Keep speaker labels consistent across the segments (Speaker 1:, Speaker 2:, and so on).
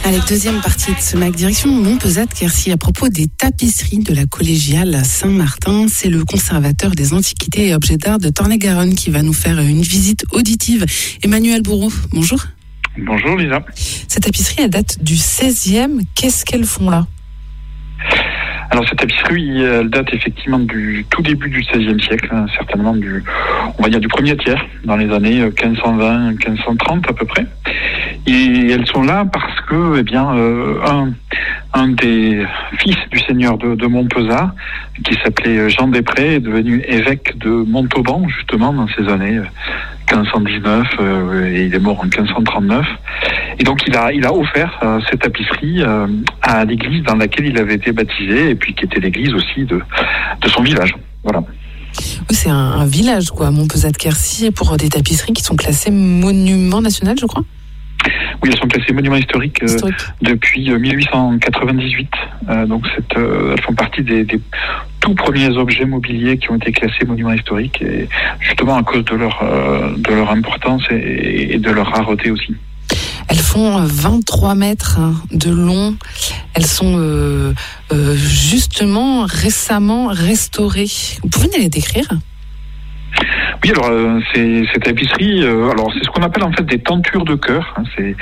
Speaker 1: Allez, deuxième partie de ce MAC direction Montpezat-Quercy à propos des tapisseries de la collégiale Saint-Martin. C'est le conservateur des antiquités et objets d'art de Tornay-Garonne qui va nous faire une visite auditive. Emmanuel Bourreau, bonjour.
Speaker 2: Bonjour Lisa.
Speaker 1: Cette tapisserie, elle date du 16e. Qu'est-ce qu'elles font là ?
Speaker 2: Alors cette tapisserie, elle date effectivement du tout début du XVIe siècle, certainement on va dire du premier tiers, dans les années 1520-1530 à peu près. Et elles sont là parce que, un des fils du seigneur de Montpezat, qui s'appelait Jean Després, est devenu évêque de Montauban, justement, dans ces années 1519, et il est mort en 1539. Et donc il a offert cette tapisserie à l'église dans laquelle il avait été baptisé, et puis qui était l'église aussi de son village. Voilà.
Speaker 1: Oui, c'est un village, quoi, Montpezat-Quercy, pour des tapisseries qui sont classées monument national, je crois.
Speaker 2: Oui, elles sont classées monuments historiques depuis 1898. Donc elles font partie des tout premiers objets mobiliers qui ont été classés monuments historiques, et justement à cause de leur importance et de leur rareté aussi.
Speaker 1: Elles font 23 mètres de long. Elles sont justement récemment restaurées. Vous pouvez nous les décrire ?
Speaker 2: Oui, alors ces tapisseries, c'est ce qu'on appelle en fait des tentures de cœur. C'est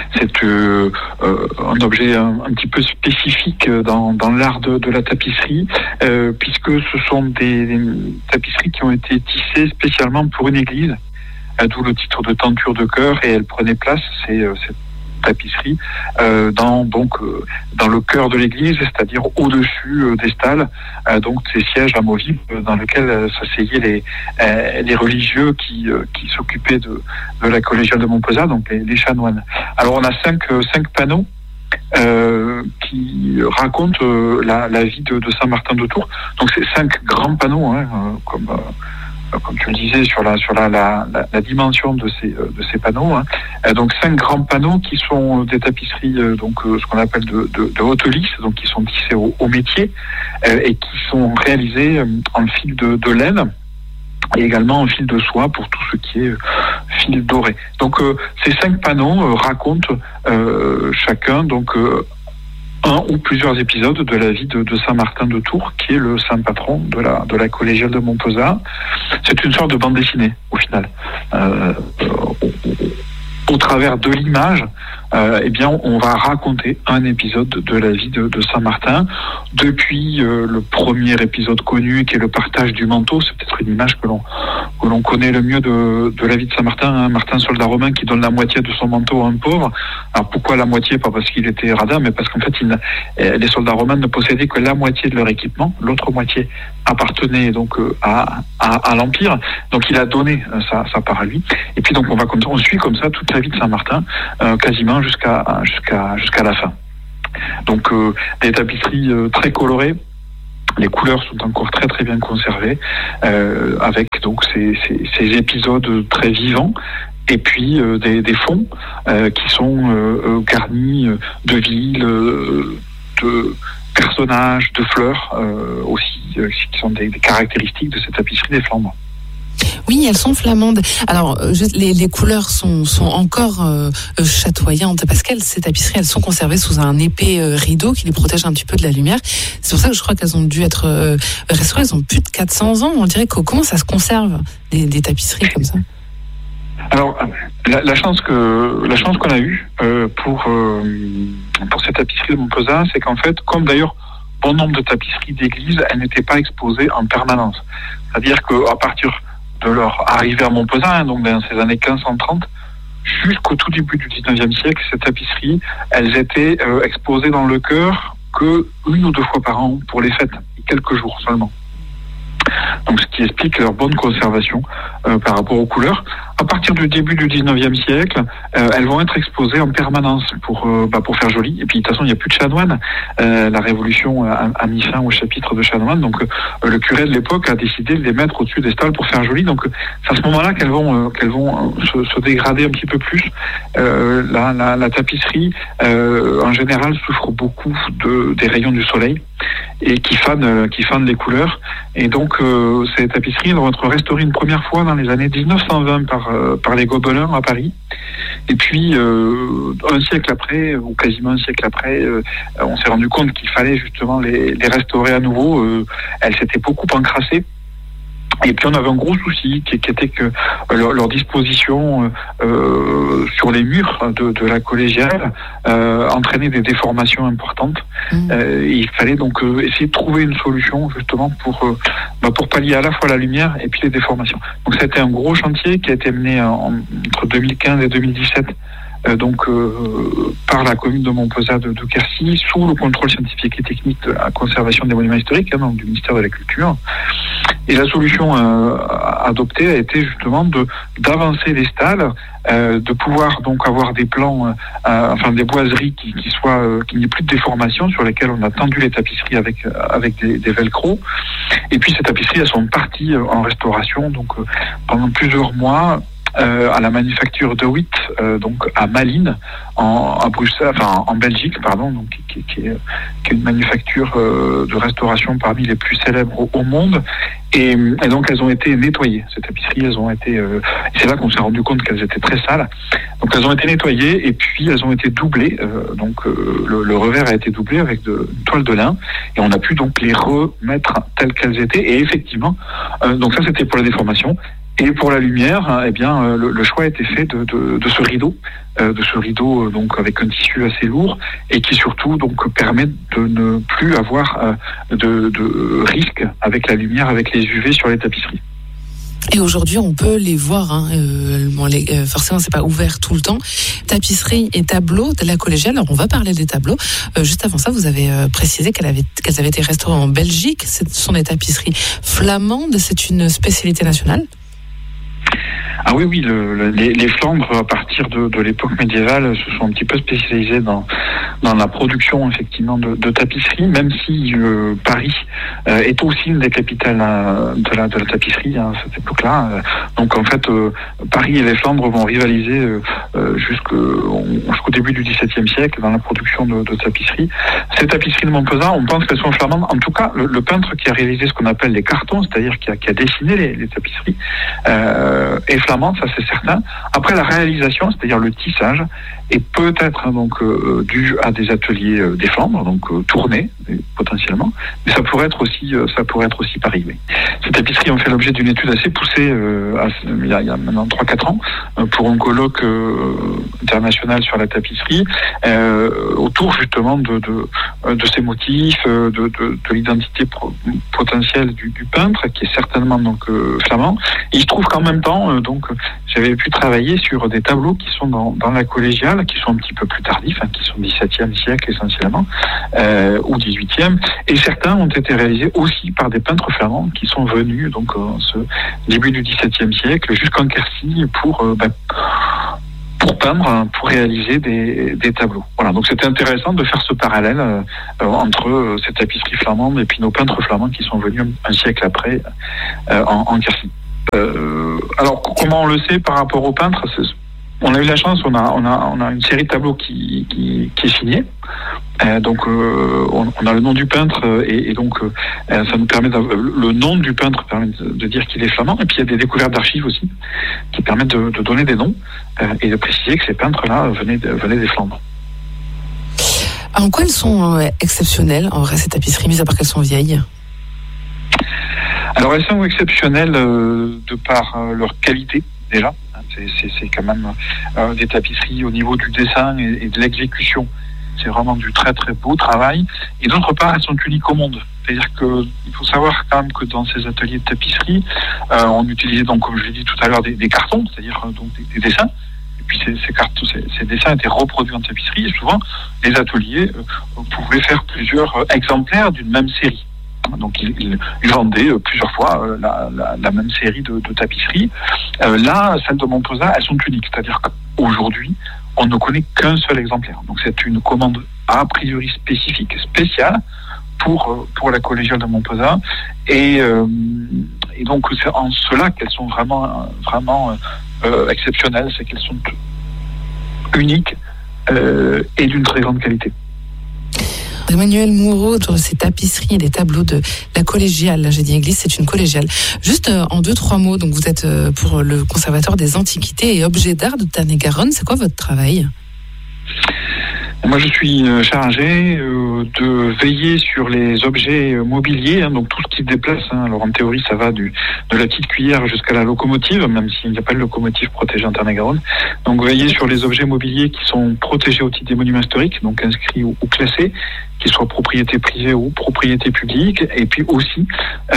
Speaker 2: un objet un petit peu spécifique dans l'art de la tapisserie, puisque ce sont des tapisseries qui ont été tissées spécialement pour une église, d'où le titre de tenture de cœur, et elles prenaient place, cette tapisserie, dans le cœur de l'église, c'est-à-dire au-dessus des stalles, donc ces sièges amovibles dans lesquels s'asseyaient les religieux qui s'occupaient de la collégiale de Montpezat, donc les chanoines. Alors on a cinq panneaux qui racontent la vie de Saint-Martin de Tours. Donc c'est 5 grands panneaux, comme tu le disais, sur la dimension de ces panneaux. Donc 5 grands panneaux qui sont des tapisseries, ce qu'on appelle de haute lisse, donc qui sont tissées au métier, et qui sont réalisées en fil de laine, et également en fil de soie pour tout ce qui est fil doré. Donc ces 5 panneaux racontent chacun un ou plusieurs épisodes de la vie de Saint-Martin de Tours, qui est le saint patron de la collégiale de Montpezat. C'est une sorte de bande dessinée, au final. Au travers de l'image, on va raconter un épisode de la vie de Saint-Martin, depuis le premier épisode connu, qui est le partage du manteau. C'est peut-être une image que l'on connaît le mieux de la vie de Saint-Martin, Martin, soldat romain, qui donne la moitié de son manteau à un pauvre. Alors pourquoi la moitié ? Pas parce qu'il était radin, mais parce qu'en fait les soldats romains ne possédaient que la moitié de leur équipement, l'autre moitié appartenait donc à l'Empire, donc il a donné sa part à lui. Et puis donc on suit comme ça toute la vie de Saint-Martin, quasiment jusqu'à la fin. Donc des tapisseries très colorées. Les couleurs sont encore très très bien conservées, avec donc ces épisodes très vivants, et puis des fonds qui sont garnis de villes, de personnages, de fleurs aussi, qui sont des caractéristiques de cette tapisserie des Flandres.
Speaker 1: Oui, elles sont flamandes. Alors, les couleurs sont encore chatoyantes, parce que ces tapisseries, elles sont conservées sous un épais rideau qui les protège un petit peu de la lumière. C'est pour ça que je crois qu'elles ont dû être restaurées. Elles ont plus de 400 ans. On dirait comment ça se conserve, des tapisseries comme ça. Alors,
Speaker 2: la chance qu'on a eue pour cette tapisserie de Montpezat, c'est qu'en fait, comme d'ailleurs bon nombre de tapisseries d'église, elles n'étaient pas exposées en permanence. C'est-à-dire qu'à partir de leur arrivée à Montpezat, donc dans ces années 1530, jusqu'au tout début du 19e siècle, ces tapisseries, elles étaient exposées dans le chœur que 1 ou 2 fois par an pour les fêtes, quelques jours seulement. Donc ce qui explique leur bonne conservation par rapport aux couleurs. À partir du début du 19e siècle, elles vont être exposées en permanence pour faire joli. Et puis de toute façon, il n'y a plus de chanoines. La Révolution a mis fin au chapitre de chanoines. Donc le curé de l'époque a décidé de les mettre au-dessus des stalles pour faire joli. Donc c'est à ce moment-là qu'elles vont se dégrader un petit peu plus. La tapisserie, en général, souffre beaucoup des rayons du soleil, et qui fanent les couleurs. Et donc ces tapisseries vont être restaurées une première fois dans les années 1920 par par les Gobelins à Paris. Et puis, un siècle après, ou quasiment un siècle après, on s'est rendu compte qu'il fallait justement les restaurer à nouveau. Elles s'étaient beaucoup encrassées. Et puis on avait un gros souci qui était que leur disposition sur les murs de la collégiale entraînait des déformations importantes. Il fallait donc essayer de trouver une solution justement pour pallier à la fois la lumière et puis les déformations. Donc c'était un gros chantier qui a été mené entre 2015 et 2017 par la commune de Montpezat de Quercy, sous le contrôle scientifique et technique de la conservation des monuments historiques, donc du ministère de la Culture. Et la solution adoptée a été justement d'avancer les stalles, de pouvoir donc avoir des plans, des boiseries qui n'aient plus de déformation, sur lesquelles on a tendu les tapisseries avec des velcro. Et puis ces tapisseries, elles sont parties en restauration donc pendant plusieurs mois. À la manufacture de Witt, donc à Malines, à Bruxelles, en Belgique, donc qui est une manufacture de restauration parmi les plus célèbres au monde. Et donc elles ont été nettoyées. Ces tapisseries, elles ont été. C'est là qu'on s'est rendu compte qu'elles étaient très sales. Donc elles ont été nettoyées et puis elles ont été doublées. Le revers a été doublé avec une toile de lin et on a pu donc les remettre telles qu'elles étaient. Et effectivement, donc ça c'était pour la déformation. Et pour la lumière, le choix a été fait de ce rideau, donc avec un tissu assez lourd et qui surtout donc permet de ne plus avoir de risque avec la lumière, avec les UV sur les tapisseries.
Speaker 1: Et aujourd'hui, on peut les voir. Forcément, c'est pas ouvert tout le temps. Tapisserie et tableaux de la collégiale. Alors, on va parler des tableaux. Juste avant ça, vous avez précisé qu'elles avaient été restaurées en Belgique. Ce sont des tapisseries flamandes. C'est une spécialité nationale.
Speaker 2: Ah oui, les Flandres, à partir de l'époque médiévale, se sont un petit peu spécialisés dans la production, effectivement, de tapisserie, même si Paris est aussi une des capitales de la tapisserie à cette époque-là. Donc, en fait, Paris et les Flandres vont rivaliser jusqu'au début du XVIIe siècle dans la production de tapisserie. Ces tapisseries de Montpezat, on pense qu'elles sont flamandes. En tout cas, le peintre qui a réalisé ce qu'on appelle les cartons, c'est-à-dire qui a dessiné les tapisseries, est flamand, ça c'est certain. Après, la réalisation, c'est-à-dire le tissage, est peut-être dû à des ateliers des Flandres, tournés potentiellement, mais ça pourrait être aussi Paris. Oui. Ces tapisseries ont fait l'objet d'une étude assez poussée il y a maintenant 3-4 ans pour un colloque international sur la tapisserie autour justement de ces motifs, de l'identité potentielle du peintre qui est certainement flamand. Et il se trouve qu'en même temps j'avais pu travailler sur des tableaux qui sont dans la collégiale, qui sont un petit peu plus tardifs, qui sont XVIIe siècle essentiellement, ou XVIIIe, et certains ont été réalisés aussi par des peintres flamands qui sont venus en ce début du XVIIe siècle jusqu'en Quercy pour peindre, pour réaliser des tableaux. Voilà, donc c'était intéressant de faire ce parallèle entre ces tapisseries flamandes et puis nos peintres flamands qui sont venus un siècle après en Quercy. Alors comment on le sait par rapport aux peintres? On a eu la chance, on a une série de tableaux qui est signée. On a le nom du peintre et ça nous permet le nom du peintre permet de dire qu'il est flamand. Et puis il y a des découvertes d'archives aussi qui permettent de donner des noms et de préciser que ces peintres-là venaient des Flandres.
Speaker 1: En quoi elles sont exceptionnelles en vrai ces tapisseries, mis à part qu'elles sont vieilles?
Speaker 2: Alors elles sont exceptionnelles de par leur qualité déjà. C'est quand même des tapisseries au niveau du dessin et de l'exécution. C'est vraiment du très très beau travail. Et d'autre part, elles sont uniques au monde. C'est-à-dire qu'il faut savoir quand même que dans ces ateliers de tapisserie, on utilisait donc, comme je l'ai dit tout à l'heure, des cartons, c'est-à-dire des dessins. Et puis ces dessins étaient reproduits en tapisserie. Et souvent, les ateliers pouvaient faire plusieurs exemplaires d'une même série. Donc ils vendaient plusieurs fois la même série de tapisseries. Là, celles de Montpezat, elles sont uniques. C'est-à-dire qu'aujourd'hui, on ne connaît qu'un seul exemplaire. Donc c'est une commande a priori spéciale pour la collégiale de Montpezat. Et donc c'est en cela qu'elles sont vraiment exceptionnelles. C'est qu'elles sont uniques et d'une très grande qualité.
Speaker 1: Emmanuel Moureau, autour de ces tapisseries et des tableaux de la collégiale. Là, j'ai dit église, c'est une collégiale. Juste en 2-3 mots, donc vous êtes pour le Conservatoire des Antiquités et Objets d'Art de Tarn-et-Garonne. C'est quoi votre travail ?
Speaker 2: Moi, je suis chargé de veiller sur les objets mobiliers, donc tout ce qui se déplace. Alors en théorie, ça va de la petite cuillère jusqu'à la locomotive, même s'il n'y a pas de locomotive protégée en Tarn-et-Garonne. Donc veiller sur les objets mobiliers qui sont protégés au titre des monuments historiques, donc inscrits ou classés, qu'ils soient propriété privée ou propriété publique, et puis aussi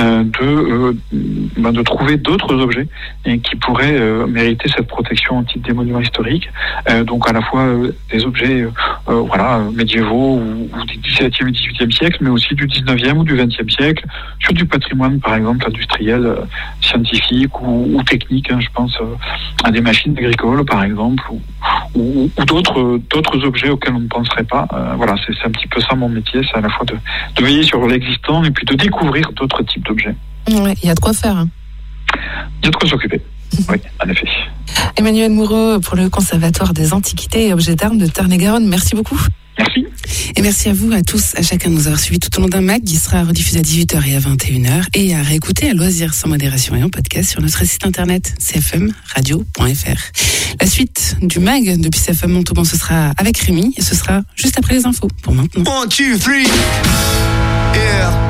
Speaker 2: de trouver d'autres objets qui pourraient mériter cette protection au titre des monuments historiques. Donc à la fois des objets médiévaux ou du XVIIe et XVIIIe siècle, mais aussi du XIXe ou du XXe siècle, sur du patrimoine par exemple industriel, scientifique ou technique. Je pense à des machines agricoles par exemple, ou d'autres objets auxquels on ne penserait pas. C'est un petit peu ça mon métier, c'est à la fois de veiller sur l'existant et puis de découvrir d'autres types d'objets.
Speaker 1: Ouais, il y a de quoi faire.
Speaker 2: Il y a de quoi s'occuper. Oui, en effet.
Speaker 1: Emmanuel Moureau pour le Conservatoire des Antiquités et Objets d'Art de Tarn-et-Garonne. Merci beaucoup.
Speaker 2: Merci.
Speaker 1: Et merci à vous, à tous, à chacun de nous avoir suivis tout au long d'un MAG qui sera rediffusé à 18h et à 21h et à réécouter à loisir sans modération et en podcast sur notre site internet cfmradio.fr. La suite du MAG depuis CFM Montauban, ce sera avec Rémi et ce sera juste après les infos. Pour maintenant.
Speaker 3: 1, 2, 3. Yeah.